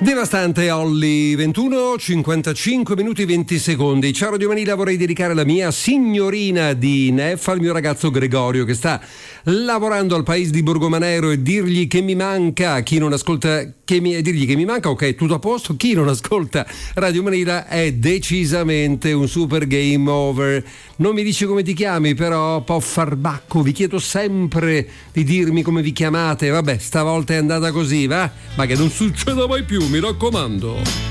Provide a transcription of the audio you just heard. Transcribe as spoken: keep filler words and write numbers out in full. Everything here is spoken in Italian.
Devastante Olly, ventuno, cinquantacinque minuti venti secondi. Ciao Radio Manila, vorrei dedicare la mia signorina di Neffa al mio ragazzo Gregorio che sta lavorando al paese di Borgomanero, e dirgli che mi manca, chi non ascolta, che mi, dirgli che mi manca, ok, tutto a posto, chi non ascolta Radio Manila è decisamente un super game over. Non mi dici come ti chiami, però po' farbacco, vi chiedo sempre di dirmi come vi chiamate, vabbè, stavolta è andata così, va? Ma che non succeda mai più, mi raccomando.